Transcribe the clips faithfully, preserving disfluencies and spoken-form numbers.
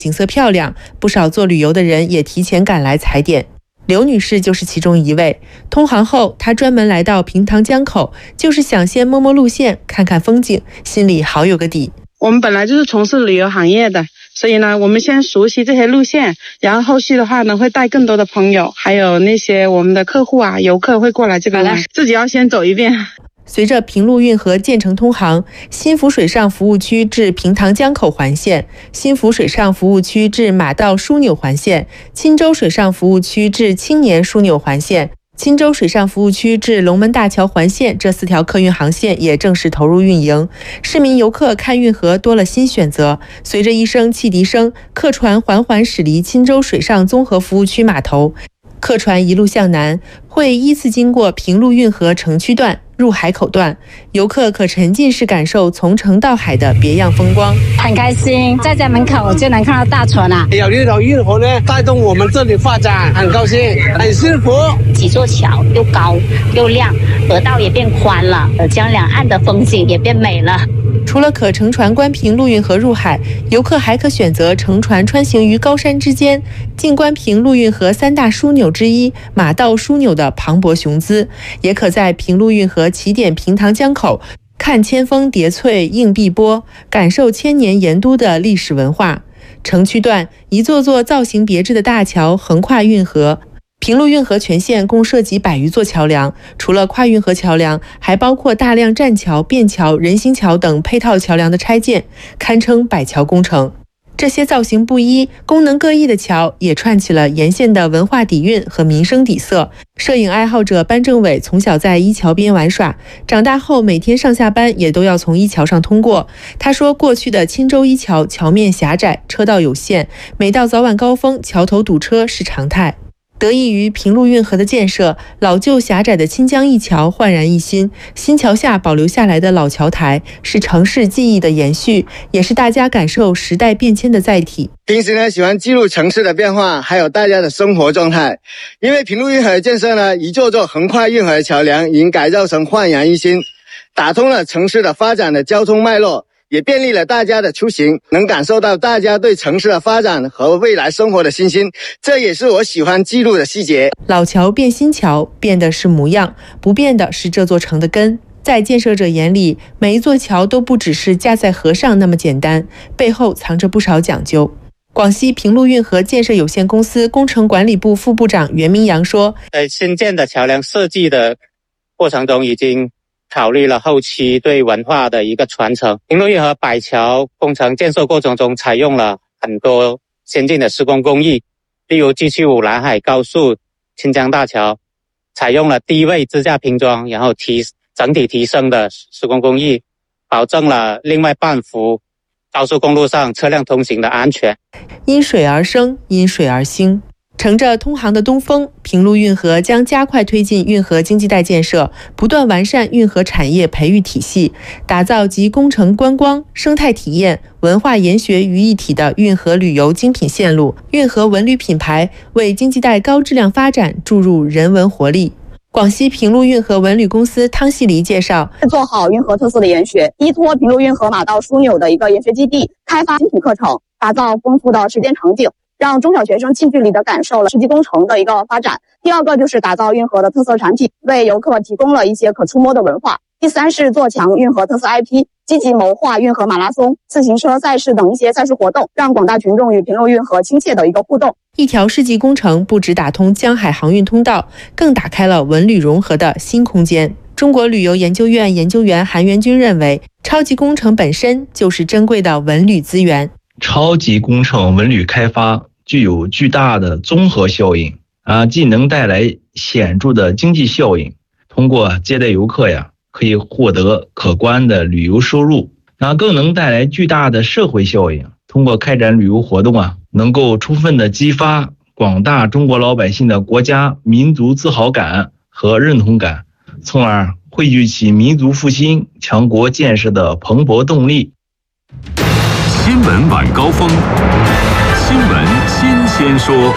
景色漂亮，不少做旅游的人也提前赶来踩点。刘女士就是其中一位。通航后，她专门来到平塘江口，就是想先摸摸路线，看看风景，心里好有个底。 我们本来就是从事旅游行业的，所以呢，我们先熟悉这些路线，然后后续的话呢，会带更多的朋友，还有那些我们的客户啊、游客会过来这边玩，自己要先走一遍。 随着平陆运河建成通航，新福水上服务区至平塘江口环线、新福水上服务区至马道枢纽环线、钦州水上服务区至青年枢纽环线、钦州水上服务区至龙门大桥环线这四条客运航线也正式投入运营，市民游客看运河多了新选择。随着一声汽笛声，客船缓缓驶离钦州水上综合服务区码头，客船一路向南，会依次经过平陆运河城区段、入海口段，游客可沉浸式感受从城到海的别样风光。 很开心，在家门口就能看到大船啊！ 有这条运河呢，带动我们这里发展，很高兴，很幸福。 几座桥又高又亮，河道也变宽了，江两岸的风景也变美了。 除了可乘船观平陆运河入海，游客还可选择乘船穿行于高山之间，静观平陆运河三大枢纽之一马道枢纽的磅礴雄姿，也可在平陆运河起点平塘江口看千峰叠翠映碧波，感受千年盐都的历史文化。城区段一座座造型别致的大桥横跨运河，平陆运河全线共设几百余座桥梁，除了跨运河桥梁，还包括大量栈桥、便桥、人行桥等配套桥梁的拆建，堪称百桥工程。这些造型不一、功能各异的桥，也串起了沿线的文化底蕴和民生底色。摄影爱好者班正伟从小在一桥边玩耍，长大后每天上下班也都要从一桥上通过。他说，过去的钦州一桥桥面狭窄，车道有限，每到早晚高峰，桥头堵车是常态。得益于平陆运河的建设，老旧狭窄的钦江一桥焕然一新，新桥下保留下来的老桥台是城市记忆的延续，也是大家感受时代变迁的载体。 平时呢，喜欢记录城市的变化，还有大家的生活状态。因为平陆运河的建设呢，一座座横跨运河的桥梁已经改造成焕然一新，打通了城市的发展的交通脉络，也便利了大家的出行，能感受到大家对城市的发展和未来生活的信心，这也是我喜欢记录的细节。 老桥变新桥，变的是模样，不变的是这座城的根。在建设者眼里，每一座桥都不只是架在河上那么简单，背后藏着不少讲究。广西平陆运河建设有限公司工程管理部副部长袁明阳说， 在新建的桥梁设计的过程中，已经考虑了后期对文化的一个传承。平陆运河百桥工程建设过程中，采用了很多先进的施工工艺，例如 G 七五 南海高速钦江大桥采用了低位支架拼装，然后提整体提升的施工工艺，保证了另外半幅高速公路上车辆通行的安全。 因水而生，因水而兴。乘着通航的东风，平陆运河将加快推进运河经济带建设，不断完善运河产业培育体系，打造集工程观光、生态体验、文化研学于一体的运河旅游精品线路，运河文旅品牌，为经济带高质量发展注入人文活力。广西平陆运河文旅公司汤细黎介绍， 做好运河特色的研学，依托平陆运河马道枢纽的一个研学基地，开发精品课程，打造丰富的实践场景，让中小学生近距离的感受了实际工程的一个发展。第二个就是打造运河的特色产品，为游客提供了一些可触摸的文化。第三是做强运河特色 I P， 积极谋划运河马拉松、自行车赛事等一些赛事活动，让广大群众与平陆运河亲切的一个互动。 一条世纪工程不只打通江海航运通道，更打开了文旅融合的新空间。中国旅游研究院研究员韩元军认为，超级工程本身就是珍贵的文旅资源。 超级工程文旅开发具有巨大的综合效应啊，既能带来显著的经济效应，通过接待游客呀，可以获得可观的旅游收入，啊，更能带来巨大的社会效应。通过开展旅游活动啊，能够充分的激发广大中国老百姓的国家民族自豪感和认同感，从而汇聚起民族复兴、强国建设的蓬勃动力。 新闻晚高峰，新闻新鲜说。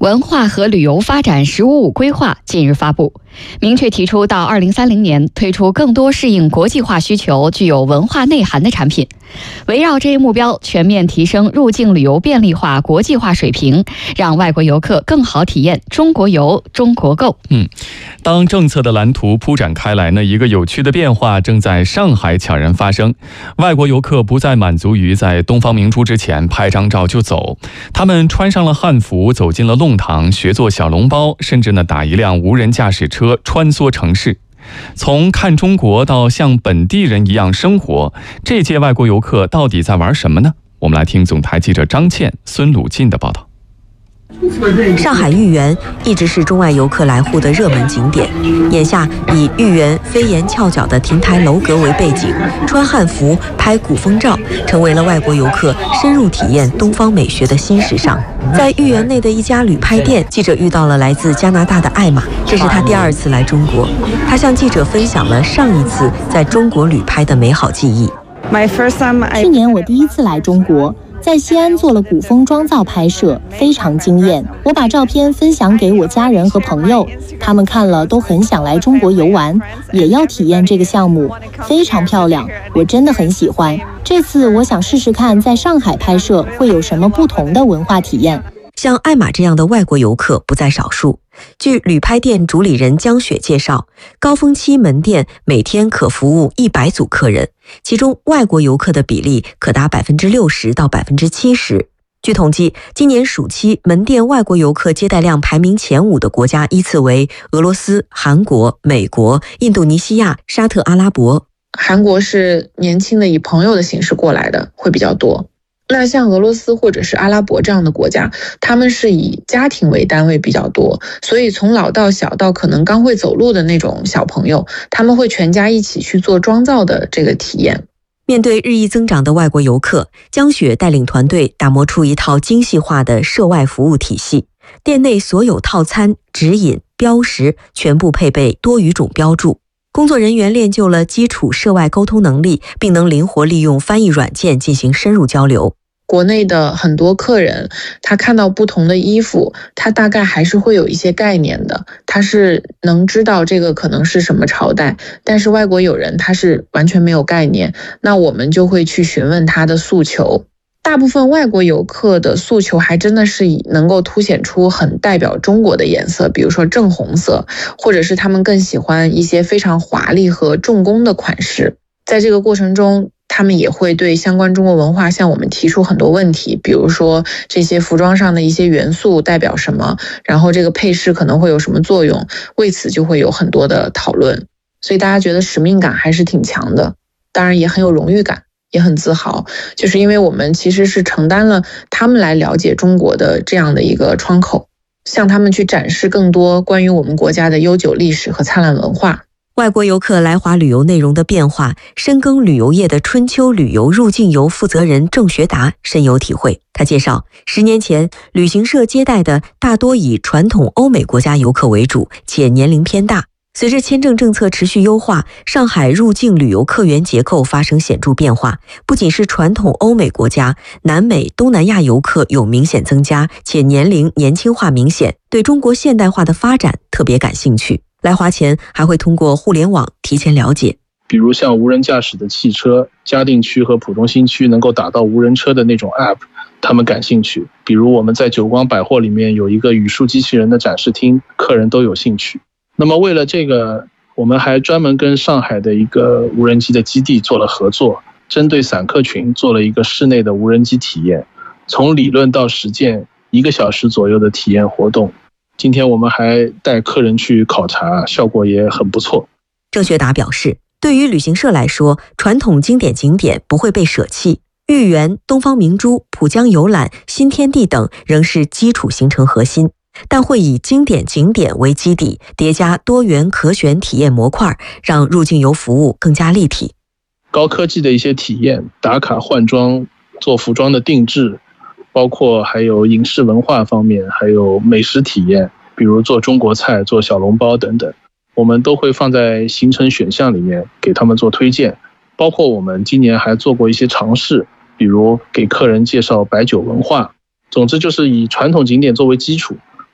文化和旅游发展“十五五”规划近日发布，明确提出到二零三零年推出更多适应国际化需求、具有文化内涵的产品。围绕这一目标，全面提升入境旅游便利化、国际化水平，让外国游客更好体验中国游、中国购。 嗯，当政策的蓝图铺展开来呢，一个有趣的变化正在上海悄然发生。外国游客不再满足于在东方明珠之前拍张照就走，他们穿上了汉服，走进了弄堂，学做小笼包，甚至呢打一辆无人驾驶车穿梭城市。从看中国到像本地人一样生活，这届外国游客到底在玩什么呢？我们来听总台记者张倩、孙鲁进的报道。 上海豫园一直是中外游客来沪的热门景点，眼下以豫园飞檐翘角的亭台楼阁为背景，穿汉服拍古风照，成为了外国游客深入体验东方美学的新时尚。在豫园内的一家旅拍店，记者遇到了来自加拿大的艾玛，这是她第二次来中国。她向记者分享了上一次在中国旅拍的美好记忆。 去年我第一次来中国，在西安做了古风妆造拍摄，非常惊艳。我把照片分享给我家人和朋友，他们看了都很想来中国游玩，也要体验这个项目，非常漂亮，我真的很喜欢。这次我想试试看在上海拍摄会有什么不同的文化体验。 像艾玛这样的外国游客不在少数。据旅拍店主理人江雪介绍，高峰期门店每天可服务一百组客人，其中外国游客的比例可达百分之六十到百分之七十。据统计，今年暑期门店外国游客接待量排名前五的国家依次为俄罗斯、韩国、美国、印度尼西亚、沙特阿拉伯。 韩国是年轻的以朋友的形式过来的会比较多。那像俄罗斯或者是阿拉伯这样的国家，他们是以家庭为单位比较多，所以从老到小到可能刚会走路的那种小朋友，他们会全家一起去做妆造的这个体验。 面对日益增长的外国游客，江雪带领团队打磨出一套精细化的涉外服务体系，店内所有套餐、指引、标识全部配备多语种标注。工作人员练就了基础涉外沟通能力，并能灵活利用翻译软件进行深入交流。 国内的很多客人，他看到不同的衣服，他大概还是会有一些概念的，他是能知道这个可能是什么朝代，但是外国友人他是完全没有概念，那我们就会去询问他的诉求。大部分外国游客的诉求还真的是以能够凸显出很代表中国的颜色，比如说正红色，或者是他们更喜欢一些非常华丽和重工的款式。在这个过程中，他们也会对相关中国文化向我们提出很多问题，比如说这些服装上的一些元素代表什么，然后这个配饰可能会有什么作用，为此就会有很多的讨论。所以大家觉得使命感还是挺强的，当然也很有荣誉感，也很自豪，就是因为我们其实是承担了他们来了解中国的这样的一个窗口，向他们去展示更多关于我们国家的悠久历史和灿烂文化。 外国游客来华旅游内容的变化，深耕旅游业的春秋旅游入境游负责人郑学达深有体会。他介绍，十年前旅行社接待的大多以传统欧美国家游客为主，且年龄偏大。随着签证政策持续优化，上海入境旅游客源结构发生显著变化，不仅是传统欧美国家，南美、东南亚游客有明显增加，且年龄年轻化明显，对中国现代化的发展特别感兴趣。来华前还会通过互联网提前了解， 比如像无人驾驶的汽车，嘉定区和浦东新区能够打到无人车的那种 app， 他们感兴趣。比如我们在久光百货里面有一个语数机器人的展示厅，客人都有兴趣。那么为了这个，我们还专门跟上海的一个无人机的基地做了合作，针对散客群做了一个室内的无人机体验，从理论到实践一个小时左右的体验活动。今天我们还带客人去考察，效果也很不错。 郑学达表示，对于旅行社来说，传统经典景点不会被舍弃，豫园、东方明珠、浦江游览、新天地等仍是基础行程核心，但会以经典景点为基底，叠加多元可选体验模块，让入境游服务更加立体。 高科技的一些体验，打卡换装、做服装的定制，包括还有影视文化方面，还有美食体验，比如做中国菜、做小笼包等等，我们都会放在行程选项里面给他们做推荐。包括我们今年还做过一些尝试，比比如给客人介绍白酒文化。总之就是以传统景点作为基础，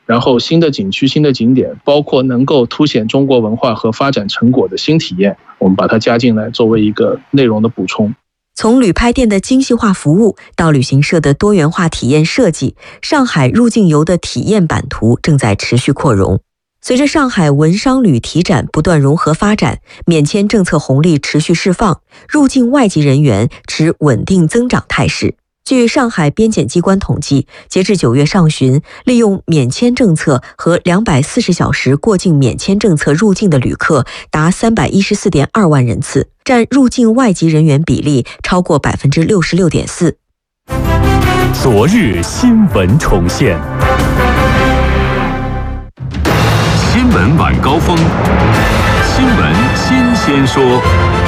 然后新的景区、新的景点，包括能够凸显中国文化和发展成果的新体验，我们把它加进来作为一个内容的补充。 从旅拍店的精细化服务到旅行社的多元化体验设计，上海入境游的体验版图正在持续扩容。随着上海文商旅体展不断融合发展，免签政策红利持续释放，入境外籍人员持稳定增长态势。据上海边检机关统计，截至九月上旬，利用免签政策和两百四十小时过境免签政策入境的旅客达三百一十四点二万人次，占入境外籍人员比例超过百分之六十六点四。 昨日新闻重现，新闻晚高峰，新闻新鲜说。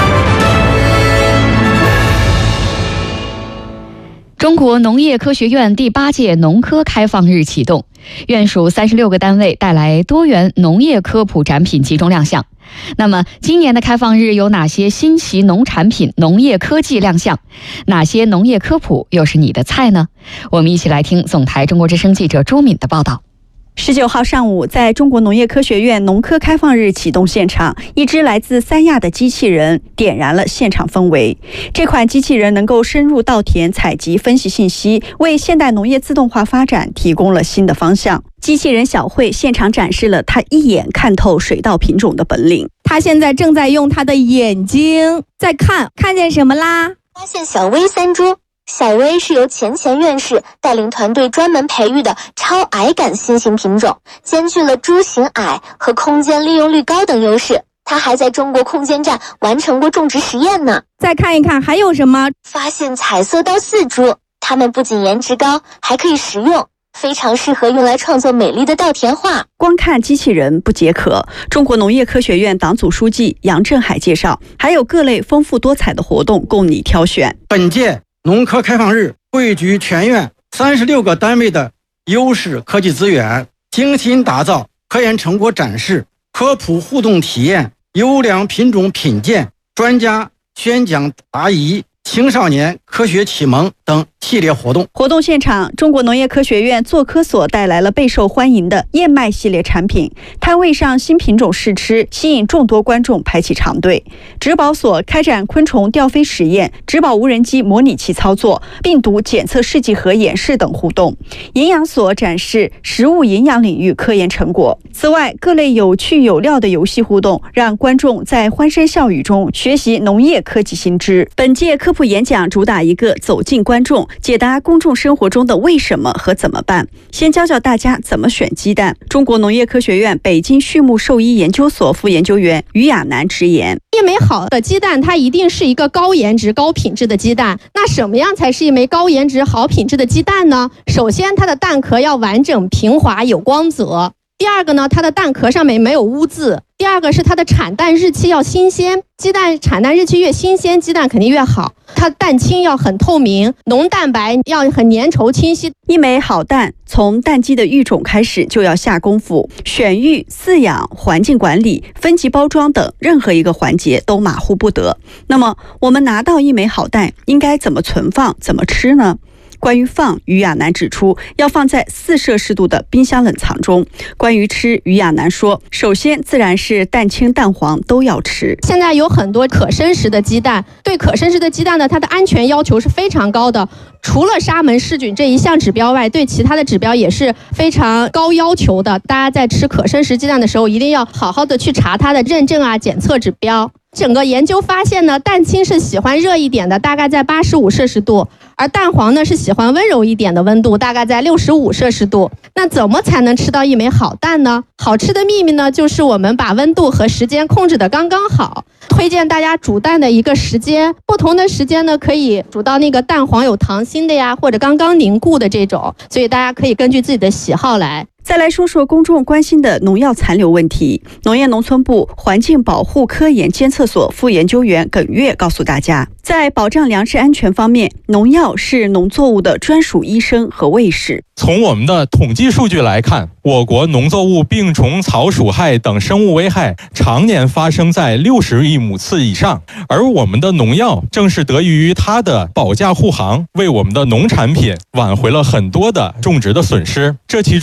中国农业科学院第八届农科开放日启动，院属三十六个单位带来多元农业科普展品集中亮相。那么，今年的开放日有哪些新奇农产品、农业科技亮相？哪些农业科普又是你的菜呢？我们一起来听总台中国之声记者朱敏的报道。 十九号上午，在中国农业科学院农科开放日启动现场，一只来自三亚的机器人点燃了现场氛围。这款机器人能够深入稻田采集分析信息，为现代农业自动化发展提供了新的方向。机器人小慧现场展示了她一眼看透水稻品种的本领。 她现在正在用她的眼睛在看，看见什么啦？ 发现小薇三株。小薇是由钱钱院士带领团队专门培育的超矮杆新型品种，兼具了株型矮和空间利用率高等优势。它还在中国空间站完成过种植实验呢。 再看一看还有什么？ 发现彩色稻四株，它们不仅颜值高，还可以食用，非常适合用来创作美丽的稻田画。 光看机器人不解渴，中国农业科学院党组书记杨振海介绍，还有各类丰富多彩的活动供你挑选。 本届农科开放日汇聚全院三十六个单位的优势科技资源，精心打造科研成果展示、科普互动体验、优良品种品鉴、专家宣讲答疑、青少年科学启蒙等系列活动。 活动现场，中国农业科学院做科所带来了备受欢迎的燕麦系列产品，摊位上新品种试吃，吸引众多观众排起长队。植保所开展昆虫吊飞实验、植保无人机模拟器操作、病毒检测试剂盒演示等互动。营养所展示食物营养领域科研成果。此外，各类有趣有料的游戏互动，让观众在欢声笑语中学习农业科技新知。本届科普演讲主打一个走进观众，解答公众生活中的为什么和怎么办。先教教大家怎么选鸡蛋。中国农业科学院北京畜牧兽医研究所副研究员于亚楠直言， 一枚好的鸡蛋它一定是一个高颜值高品质的鸡蛋。那什么样才是一枚高颜值好品质的鸡蛋呢？首先它的蛋壳要完整平滑有光泽，第二个呢，它的蛋壳上面没有污渍，第二个是它的产蛋日期要新鲜，鸡蛋产蛋日期越新鲜，鸡蛋肯定越好。它蛋清要很透明，浓蛋白要很粘稠清晰。 一枚好蛋从蛋鸡的育种开始就要下功夫，选育、饲养、环境管理、分级包装等任何一个环节都马虎不得。那么我们拿到一枚好蛋应该怎么存放、怎么吃呢？关于放，于亚楠指出，要放在四摄氏度的冰箱冷藏中。关于吃，于亚楠说，首先自然是蛋清、蛋黄都要吃。 现在有很多可生食的鸡蛋，对可生食的鸡蛋呢，它的安全要求是非常高的。除了沙门氏菌这一项指标外，对其他的指标也是非常高要求的。大家在吃可生食鸡蛋的时候，一定要好好的去查它的认证啊、检测指标。整个研究发现呢，蛋清是喜欢热一点的，大概在八十五摄氏度，而蛋黄呢是喜欢温柔一点的温度，大概在六十五摄氏度。那怎么才能吃到一枚好蛋呢？好吃的秘密呢，就是我们把温度和时间控制得刚刚好。推荐大家煮蛋的一个时间，不同的时间呢，可以煮到那个蛋黄有溏心的呀，或者刚刚凝固的这种，所以大家可以根据自己的喜好来。 再来说说公众关心的农药残留问题。农业农村部环境保护科研监测所副研究员耿月告诉大家，在保障粮食安全方面，农药是农作物的专属医生和卫士。 从我们的统计数据来看，我国农作物病虫、草鼠害等生物危害常年发生在六十亿亩次以上，而我们的农药正是得益于它的保驾护航，为我们的农产品挽回了很多的种植的损失。这其中包括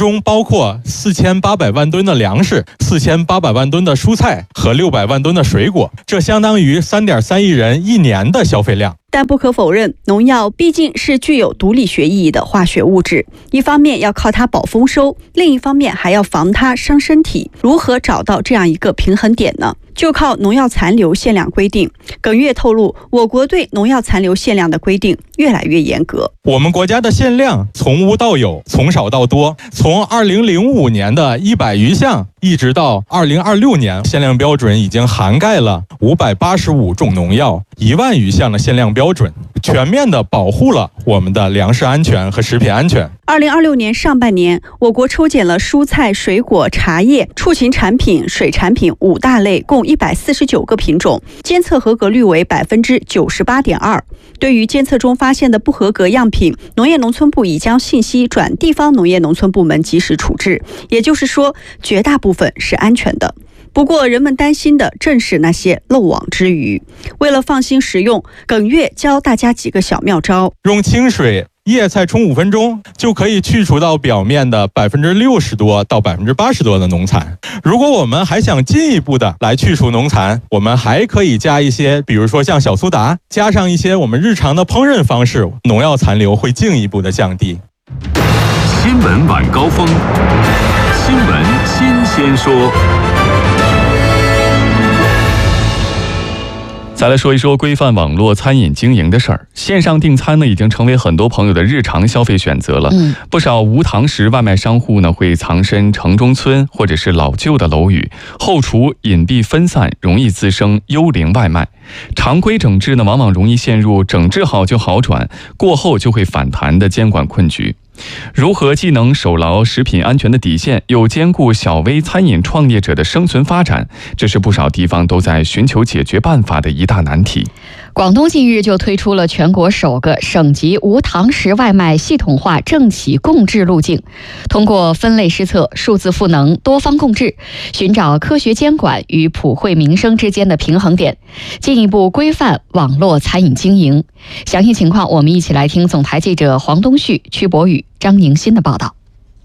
括四千八百万吨的粮食、四千八百万吨的蔬菜和六百万吨的水果，这相当于三点三亿人一年的消费量。 但不可否认，农药毕竟是具有毒理学意义的化学物质，一方面要靠它保丰收，另一方面还要防它伤身体。如何找到这样一个平衡点呢？就靠农药残留限量规定。耿月透露，我国对农药残留限量的规定越来越严格。 我们国家的限量从无到有，从少到多，从二零零五年的一百余项，一直到二零二六年，限量标准已经涵盖了五百八十五种农药，一万余项的限量标准，全面的保护了我们的粮食安全和食品安全。 二零二六年上半年，我国抽检了蔬菜、水果、茶叶、畜禽产品、水产品五大类，共一百四十九个品种，监测合格率为百分之九十八点二。对于监测中发现的不合格样品，农业农村部已将信息转地方农业农村部门及时处置，也就是说，绝大部分是安全的。不过，人们担心的正是那些漏网之鱼。为了放心食用，耿月教大家几个小妙招： 用清水叶菜冲五分钟，就可以去除到表面的百分之六十多到百分之八十多的农残。如果我们还想进一步的来去除农残，我们还可以加一些，比如说像小苏打，加上一些我们日常的烹饪方式，农药残留会进一步的降低。 新闻晚高峰，新闻新鲜说。 再来说一说规范网络餐饮经营的事儿。线上订餐呢，已经成为很多朋友的日常消费选择了。嗯，不少无堂食外卖商户呢，会藏身城中村或者是老旧的楼宇，后厨隐蔽分散，容易滋生幽灵外卖。常规整治呢，往往容易陷入整治好就好转，过后就会反弹的监管困局。如何既能守牢食品安全的底线，又兼顾小微餐饮创业者的生存发展，这是不少地方都在寻求解决办法的一大难题。 广东近日就推出了全国首个省级无堂食外卖系统化政企共治路径，通过分类施策、数字赋能、多方共治，寻找科学监管与普惠民生之间的平衡点，进一步规范网络餐饮经营。详细情况，我们一起来听总台记者黄东旭、曲博宇、张宁新的报道。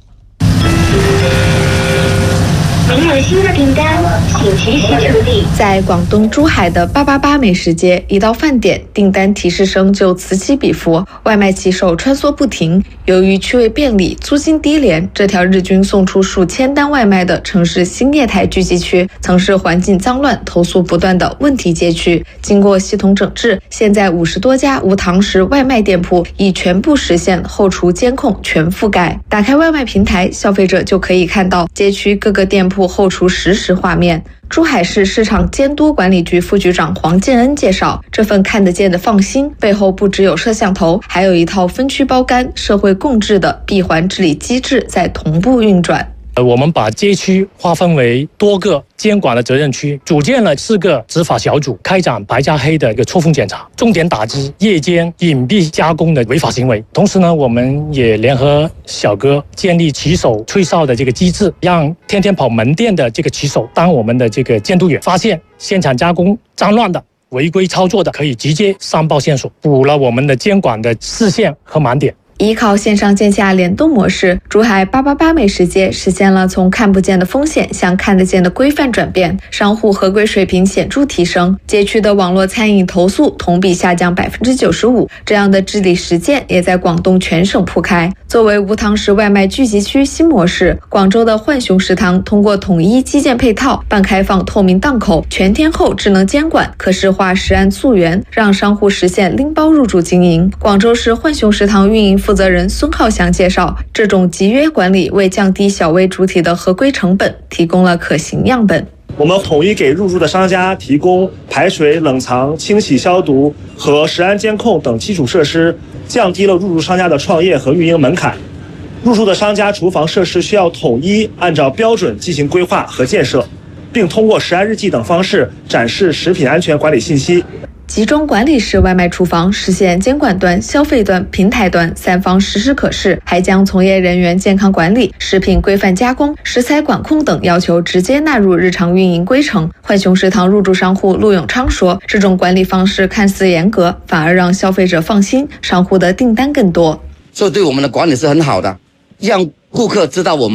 您有新的订单，请及时处理。 在广东珠海的八八八美食街，一到饭点，订单提示声就此起彼伏，外卖骑手穿梭不停。由于区位便利、租金低廉，这条日均送出数千单外卖的城市新业态聚集区，曾是环境脏乱、投诉不断的问题街区。经过系统整治，现在五十多家无堂食外卖店铺已全部实现后厨监控全覆盖。打开外卖平台，消费者就可以看到街区各个店铺后厨实时画面。珠海市市场监督管理局副局长黄建恩介绍，这份看得见的放心背后不只有摄像头，还有一套分区包干、社会共治的闭环治理机制在同步运转。 呃，我们把街区划分为多个监管的责任区，组建了四个执法小组，开展白加黑的一个抽风检查，重点打击夜间隐蔽加工的违法行为。同时呢，我们也联合小哥建立骑手吹哨的这个机制，让天天跑门店的这个骑手当我们的这个监督员，发现现场加工脏乱的、违规操作的，可以直接上报线索，补了我们的监管的视线和盲点。 依靠线上线下联动模式，珠海八八八美食街实现了从看不见的风险向看得见的规范转变，商户合规水平显著提升，街区的网络餐饮投诉同比下降百分之九十五。这样的治理实践也在广东全省铺开。作为无堂食外卖聚集区新模式，广州的浣熊食堂通过统一基建配套、半开放透明档口、全天候智能监管、可视化食安溯源，让商户实现拎包入驻经营。广州市浣熊食堂运营负责人孙浩翔介绍，这种集约管理为降低小微主体的合规成本提供了可行样本。 我们统一给入驻的商家提供排水、冷藏、清洗、消毒和食安监控等基础设施，降低了入驻商家的创业和运营门槛。入驻的商家厨房设施需要统一按照标准进行规划和建设，并通过食安日记等方式展示食品安全管理信息。 集中管理式外卖厨房实现监管端、消费端、平台端三方实时可视，还将从业人员健康管理、食品规范加工、食材管控等要求直接纳入日常运营规程。浣熊食堂入驻商户陆永昌说，这种管理方式看似严格，反而让消费者放心，商户的订单更多。 所以对我们的管理是很好的，让顾客知道我们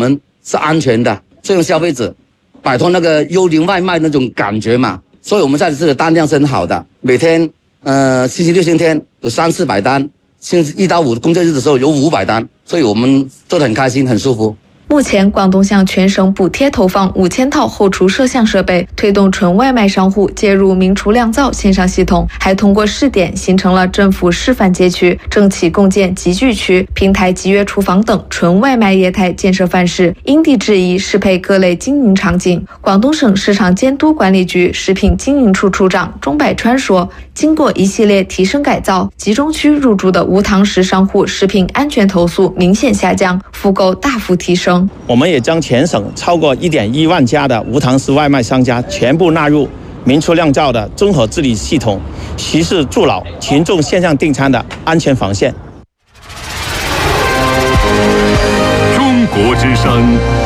是安全的，这种消费者摆脱那个幽灵外卖那种感觉嘛。所以我们在这里单量是很好的，每天呃星期六、星期天有三四百单，星期一到五工作日的时候有五百单，所以我们做得很开心，很舒服。 目前，广东向全省补贴投放五千套后厨摄像设备，推动纯外卖商户接入名厨靓灶线上系统，还通过试点形成了政府示范街区，政企共建集聚区、平台集约厨房等纯外卖业态建设范式，因地制宜适配各类经营场景。广东省市场监督管理局食品经营处处长钟百川说，经过一系列提升改造，集中区入驻的无堂食商户食品安全投诉明显下降，复购大幅提升。 我们也将全省超过一点一万家的无堂食外卖商家全部纳入名厨靓灶的综合治理系统，实施筑牢群众线上订餐的安全防线。 中国之声